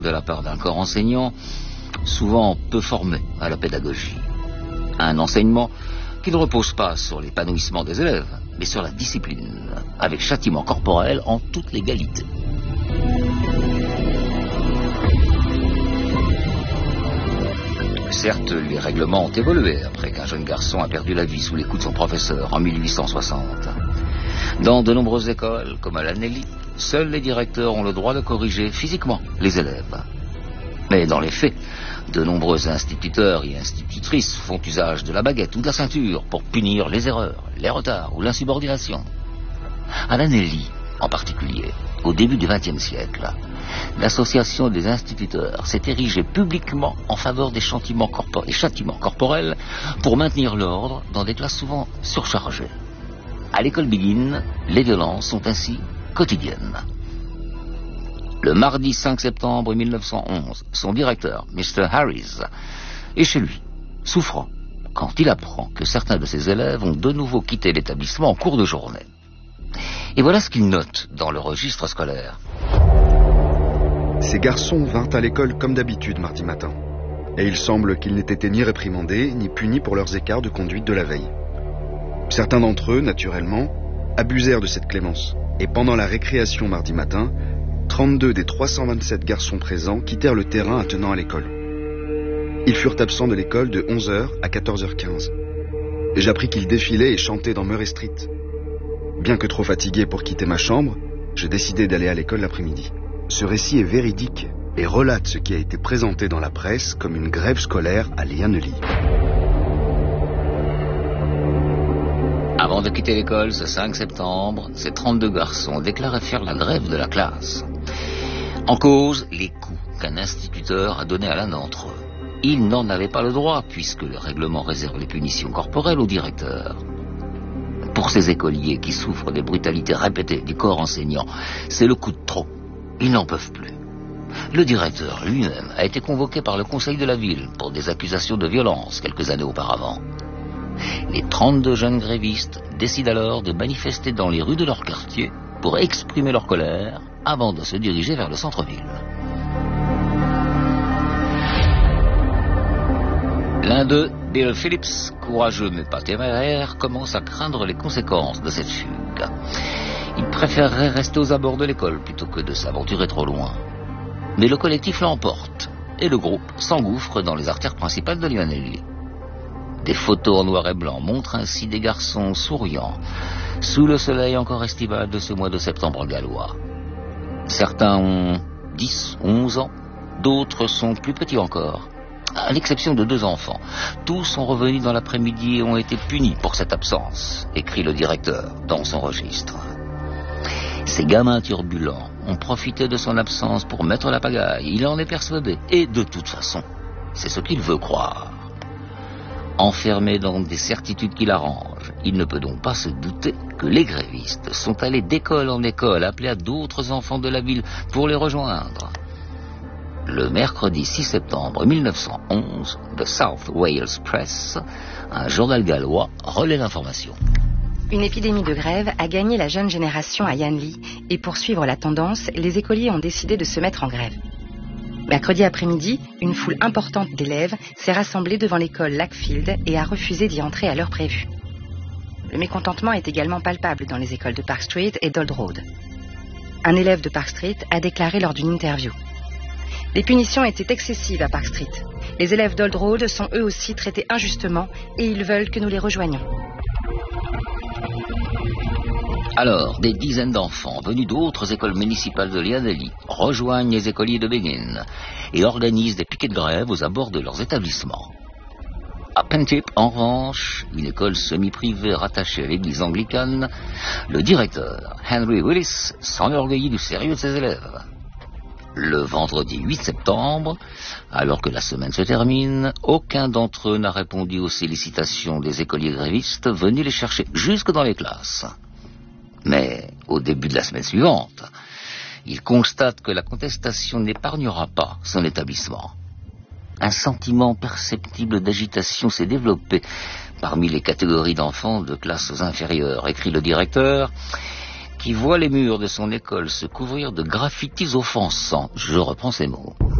de la part d'un corps enseignant, souvent peu formé à la pédagogie. Un enseignement qui ne repose pas sur l'épanouissement des élèves, mais sur la discipline, avec châtiment corporel en toute légalité. Certes, les règlements ont évolué après qu'un jeune garçon a perdu la vie sous les coups de son professeur en 1860. Dans de nombreuses écoles, comme à l'Anneli, seuls les directeurs ont le droit de corriger physiquement les élèves. Mais dans les faits, de nombreux instituteurs et institutrices font usage de la baguette ou de la ceinture pour punir les erreurs, les retards ou l'insubordination. À l'Anneli, en particulier, au début du XXe siècle, l'association des instituteurs s'est érigée publiquement en faveur des châtiments corporels pour maintenir l'ordre dans des classes souvent surchargées. À l'école Begin, les violences sont ainsi quotidiennes. Le mardi 5 septembre 1911, son directeur, Mr. Harris, est chez lui, souffrant, quand il apprend que certains de ses élèves ont de nouveau quitté l'établissement en cours de journée. Et voilà ce qu'il note dans le registre scolaire. Ces garçons vinrent à l'école comme d'habitude mardi matin, et il semble qu'ils n'aient été ni réprimandés ni punis pour leurs écarts de conduite de la veille. Certains d'entre eux, naturellement, abusèrent de cette clémence, et pendant la récréation mardi matin, 32 des 327 garçons présents quittèrent le terrain attenant à l'école. Ils furent absents de l'école de 11h à 14h15. J'appris qu'ils défilaient et chantaient dans Murray Street. Bien que trop fatigué pour quitter ma chambre, je décidai d'aller à l'école l'après-midi. Ce récit est véridique et relate ce qui a été présenté dans la presse comme une grève scolaire à Llanelli. Avant de quitter l'école ce 5 septembre, ces 32 garçons déclaraient faire la grève de la classe. En cause, les coups qu'un instituteur a donnés à l'un d'entre eux. Ils n'en avaient pas le droit puisque le règlement réserve les punitions corporelles au directeur. Pour ces écoliers qui souffrent des brutalités répétées du corps enseignant, c'est le coup de trop. Ils n'en peuvent plus. Le directeur lui-même a été convoqué par le conseil de la ville pour des accusations de violence quelques années auparavant. Les 32 jeunes grévistes décident alors de manifester dans les rues de leur quartier pour exprimer leur colère avant de se diriger vers le centre-ville. L'un d'eux, Bill Phillips, courageux mais pas téméraire, commence à craindre les conséquences de cette fugue. Il préférerait rester aux abords de l'école plutôt que de s'aventurer trop loin. Mais le collectif l'emporte et le groupe s'engouffre dans les artères principales de Llanelli. Des photos en noir et blanc montrent ainsi des garçons souriants sous le soleil encore estival de ce mois de septembre gallois. Certains ont 10, 11 ans, d'autres sont plus petits encore. À l'exception de 2 enfants, tous sont revenus dans l'après-midi et ont été punis pour cette absence, écrit le directeur dans son registre. Ces gamins turbulents ont profité de son absence pour mettre la pagaille, il en est persuadé, et de toute façon, c'est ce qu'il veut croire. Enfermé dans des certitudes qui l'arrangent, il ne peut donc pas se douter que les grévistes sont allés d'école en école appeler à d'autres enfants de la ville pour les rejoindre. Le mercredi 6 septembre 1911, The South Wales Press, un journal gallois, relaie l'information. Une épidémie de grève a gagné la jeune génération à Llanelli et pour suivre la tendance, les écoliers ont décidé de se mettre en grève. Mercredi après-midi, une foule importante d'élèves s'est rassemblée devant l'école Lackfield et a refusé d'y entrer à l'heure prévue. Le mécontentement est également palpable dans les écoles de Park Street et d'Old Road. Un élève de Park Street a déclaré lors d'une interview: les punitions étaient excessives à Park Street. Les élèves d'Old Road sont eux aussi traités injustement et ils veulent que nous les rejoignions. Alors, des dizaines d'enfants venus d'autres écoles municipales de Llanelli rejoignent les écoliers de Begin et organisent des piquets de grève aux abords de leurs établissements. À Pentip, en revanche, une école semi-privée rattachée à l'église anglicane, le directeur, Henry Willis, s'enorgueillit du sérieux de ses élèves. Le vendredi 8 septembre, alors que la semaine se termine, aucun d'entre eux n'a répondu aux sollicitations des écoliers grévistes venus les chercher jusque dans les classes. Mais au début de la semaine suivante, il constate que la contestation n'épargnera pas son établissement. Un sentiment perceptible d'agitation s'est développé parmi les catégories d'enfants de classes inférieures, écrit le directeur, qui voit les murs de son école se couvrir de graffitis offensants. Je reprends ces mots.